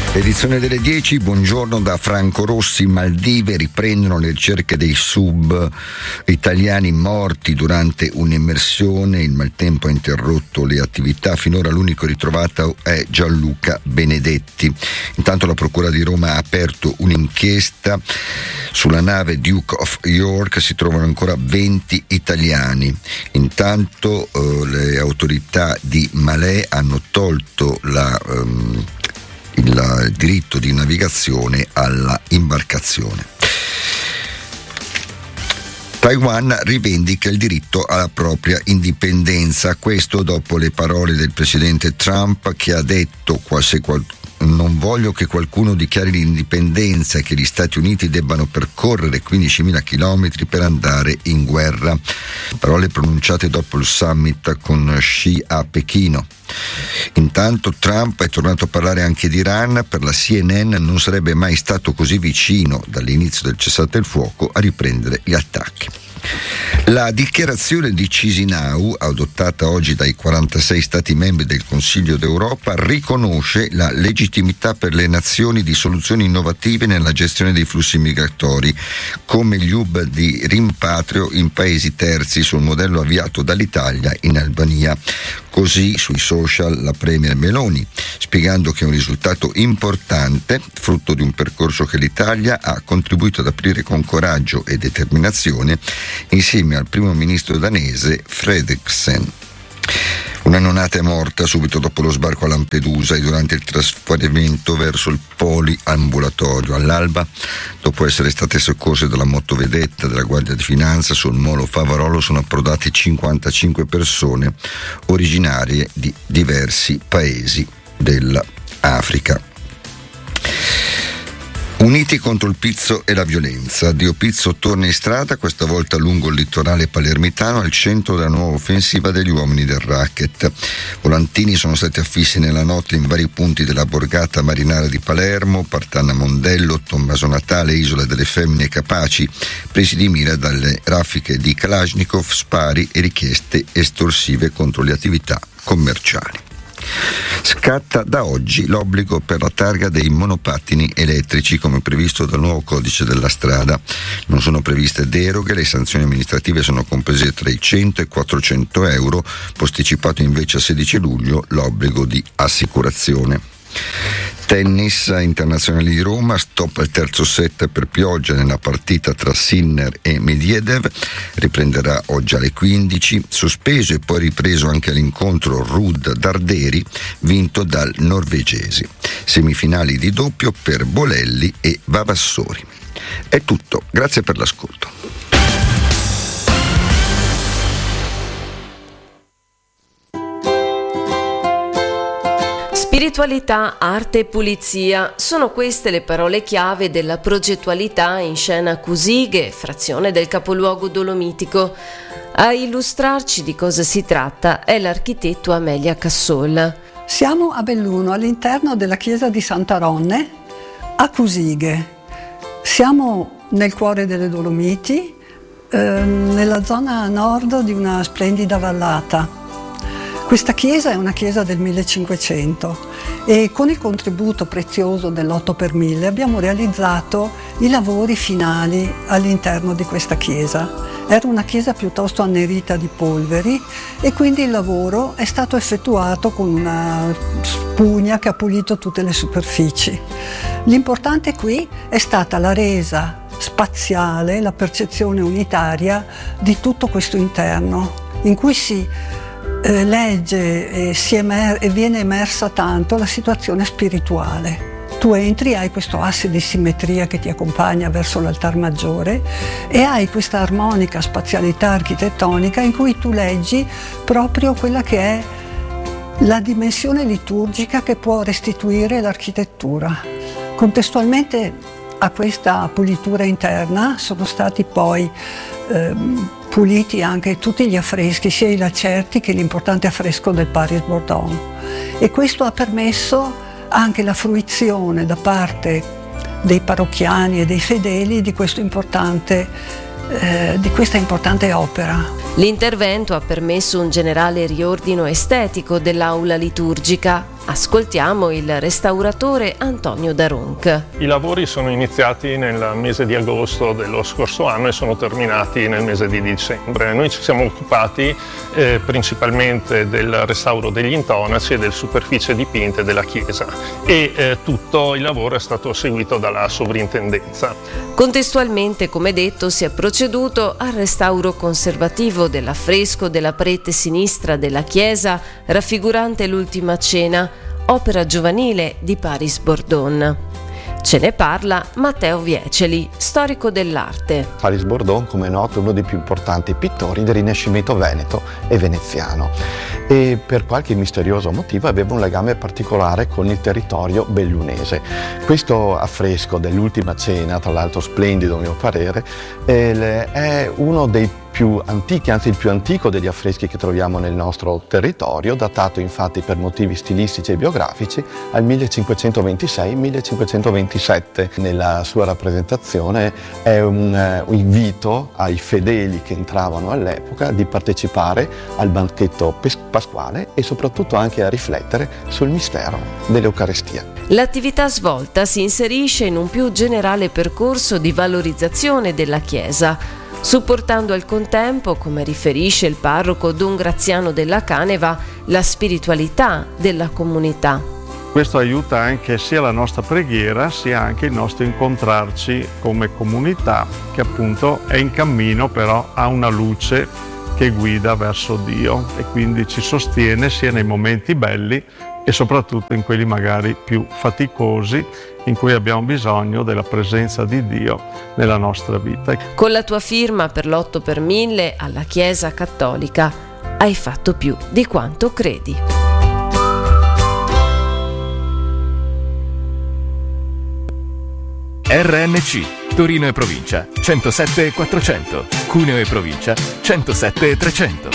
Edizione delle 10, buongiorno da Franco Rossi. Maldive riprendono le ricerche dei sub italiani morti durante un'immersione. Il maltempo ha interrotto le attività. Finora l'unico ritrovato è Gianluca Benedetti. Intanto la Procura di Roma ha aperto un'inchiesta. Sulla nave Duke of York si trovano ancora 20 italiani. Intanto le autorità di Malé hanno tolto il diritto di navigazione alla imbarcazione. Taiwan rivendica il diritto alla propria indipendenza, questo dopo le parole del presidente Trump, che ha detto non voglio che qualcuno dichiari l'indipendenza e che gli Stati Uniti debbano percorrere 15.000 chilometri per andare in guerra. Parole pronunciate dopo il summit con Xi a Pechino. Intanto Trump è tornato a parlare anche di Iran. Per la CNN non sarebbe mai stato così vicino dall'inizio del cessate il fuoco a riprendere gli attacchi. La dichiarazione di Chisinau, adottata oggi dai 46 Stati membri del Consiglio d'Europa, riconosce la legittimità per le nazioni di soluzioni innovative nella gestione dei flussi migratori, come gli hub di rimpatrio in paesi terzi sul modello avviato dall'Italia in Albania. Così sui social la Premier Meloni, spiegando che è un risultato importante, frutto di un percorso che l'Italia ha contribuito ad aprire con coraggio e determinazione insieme al primo ministro danese Frederiksen. Una neonata è morta subito dopo lo sbarco a Lampedusa e durante il trasferimento verso il poliambulatorio. All'alba, dopo essere state soccorse dalla motovedetta della Guardia di Finanza sul molo Favarolo, sono approdate 55 persone originarie di diversi paesi dell'Africa. Uniti contro il pizzo e la violenza. Dio Pizzo torna in strada, questa volta lungo il litorale palermitano, al centro della nuova offensiva degli uomini del racket. Volantini sono stati affissi nella notte in vari punti della borgata marinara di Palermo, Partana Mondello, Tommaso Natale, Isola delle Femmine Capaci, presi di mira dalle raffiche di Kalashnikov, spari e richieste estorsive contro le attività commerciali. Scatta da oggi l'obbligo per la targa dei monopattini elettrici come previsto dal nuovo codice della strada. Non sono previste deroghe, le sanzioni amministrative sono comprese tra i 100 e 400 euro, posticipato invece a 16 luglio l'obbligo di assicurazione. Tennis internazionale di Roma, stop al terzo set per pioggia nella partita tra Sinner e Medvedev, riprenderà oggi alle 15, sospeso e poi ripreso anche l'incontro Ruud-Darderi vinto dal norvegesi. Semifinali di doppio per Bolelli e Vavassori. È tutto, grazie per l'ascolto. Spiritualità, arte e pulizia sono queste le parole chiave della progettualità in scena Cusighe, frazione del capoluogo dolomitico. A illustrarci di cosa si tratta è l'architetto Amelia Cassolla. Siamo a Belluno, all'interno della chiesa di Santa Ronne, a Cusighe. Siamo nel cuore delle Dolomiti, nella zona nord di una splendida vallata. Questa chiesa è una chiesa del 1500 e con il contributo prezioso dell'8 per 1000 abbiamo realizzato i lavori finali all'interno di questa chiesa. Era una chiesa piuttosto annerita di polveri e quindi il lavoro è stato effettuato con una spugna che ha pulito tutte le superfici. L'importante qui è stata la resa spaziale, la percezione unitaria di tutto questo interno, in cui si legge e viene emersa tanto la situazione spirituale. Tu entri, hai questo asse di simmetria che ti accompagna verso l'altar maggiore e hai questa armonica spazialità architettonica in cui tu leggi proprio quella che è la dimensione liturgica che può restituire l'architettura. Contestualmente a questa pulitura interna sono stati poi puliti anche tutti gli affreschi, sia i lacerti che l'importante affresco del Paris Bordon, e questo ha permesso anche la fruizione da parte dei parrocchiani e dei fedeli di questa importante opera. L'intervento ha permesso un generale riordino estetico dell'aula liturgica, Ascoltiamo il restauratore Antonio Daronc. I lavori sono iniziati nel mese di agosto dello scorso anno e sono terminati nel mese di dicembre. Noi ci siamo occupati principalmente del restauro degli intonaci e delle superfici dipinte della chiesa e tutto il lavoro è stato seguito dalla sovrintendenza. Contestualmente, come detto, si è proceduto al restauro conservativo dell'affresco della parete sinistra della chiesa raffigurante l'Ultima Cena, opera giovanile di Paris Bordon. Ce ne parla Matteo Vieceli, storico dell'arte. Paris Bordon, come è noto, è uno dei più importanti pittori del Rinascimento veneto e veneziano e per qualche misterioso motivo aveva un legame particolare con il territorio bellunese. Questo affresco dell'Ultima Cena, tra l'altro splendido a mio parere, è uno dei più antichi, anzi il più antico degli affreschi che troviamo nel nostro territorio, datato infatti per motivi stilistici e biografici al 1526-1527. Nella sua rappresentazione è un invito ai fedeli che entravano all'epoca di partecipare al banchetto pasquale e soprattutto anche a riflettere sul mistero dell'Eucaristia. L'attività svolta si inserisce in un più generale percorso di valorizzazione della Chiesa, supportando al contempo, come riferisce il parroco Don Graziano della Caneva, la spiritualità della comunità. Questo aiuta anche sia la nostra preghiera sia anche il nostro incontrarci come comunità, che appunto è in cammino, però ha una luce che guida verso Dio e quindi ci sostiene sia nei momenti belli e soprattutto in quelli magari più faticosi, in cui abbiamo bisogno della presenza di Dio nella nostra vita. Con la tua firma per l'8 per 1000 alla Chiesa Cattolica hai fatto più di quanto credi. RNC Torino e provincia 107 400, Cuneo e provincia 107 300.